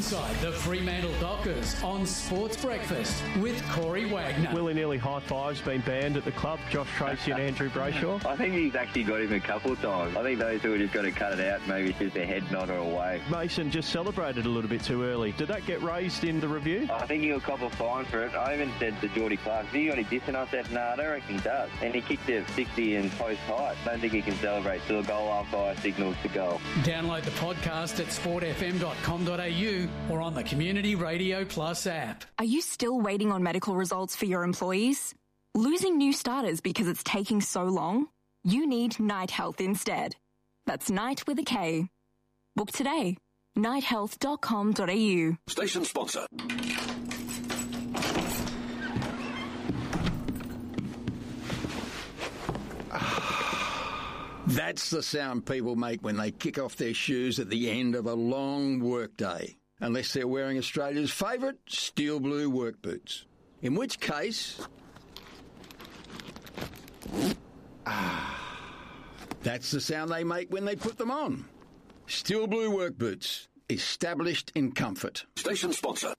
inside the Fremantle Dockers on Sports Breakfast with Corey Wagner. Willy-nilly high fives been banned at the club, Josh Tracy and Andrew Brayshaw. I think he's actually got him a couple of times. I think those two have just got to cut it out, maybe just their head nod away. Mason just celebrated a little bit too early. Did that get raised in the review? I think he'll cop a fine for it. I even said to Geordie Clark, "Have you got any dissing?" I said, "No, I don't reckon he does." And he kicked it 60 and post height. I don't think he can celebrate till a goal after I signals to goal. Download the podcast at sportfm.com.au or on the Community Radio Plus app. Are you still waiting on medical results for your employees? Losing new starters because it's taking so long? You need Night Health instead. That's Night with a K. Book today. nighthealth.com.au. Station sponsor. That's the sound people make when they kick off their shoes at the end of a long workday. Unless they're wearing Australia's favourite steel blue work boots. In which case... that's the sound they make when they put them on. Steel blue work boots. Established in comfort. Station sponsor.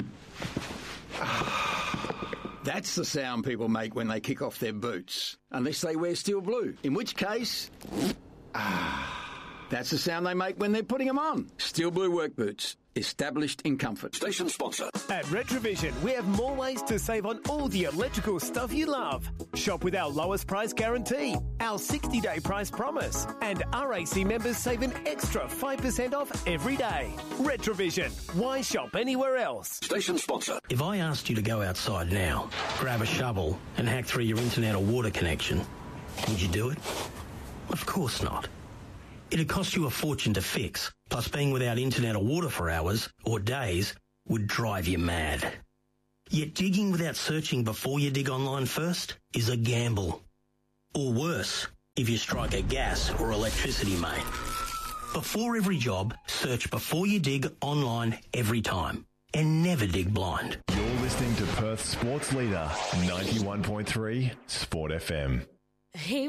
That's the sound people make when they kick off their boots. Unless they wear steel blue. In which case... that's the sound they make when they're putting them on. Steel blue work boots. Established in comfort. Station sponsor. At Retrovision, we have more ways to save on all the electrical stuff you love. Shop with our lowest price guarantee, our 60-day price promise, and RAC members save an extra 5% off every day. Retrovision. Why shop anywhere else? Station sponsor. If I asked you to go outside now, grab a shovel and hack through your internet or water connection, would you do it? Of course not. It'd cost you a fortune to fix, plus being without internet or water for hours or days would drive you mad. Yet digging without searching before you dig online first is a gamble. Or worse, if you strike a gas or electricity main. Before every job, search before you dig online every time. And never dig blind. You're listening to Perth's sports leader, 91.3 Sport FM. Hey,